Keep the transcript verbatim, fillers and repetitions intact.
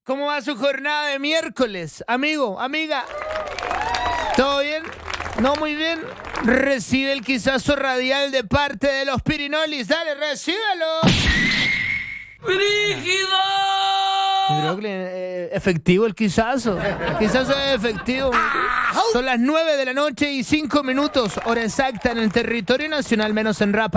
¿Cómo va su jornada de miércoles? Amigo, amiga. ¿Todo bien? ¿No muy bien? Recibe el quizazo radial de parte de los Pirinolis. Dale, recíbelo. ¡Brígido! Brooklyn, eh, efectivo el quizazo. El quizazo es efectivo. Son las nueve de la noche y cinco minutos, hora exacta en el territorio nacional, menos en Rapa.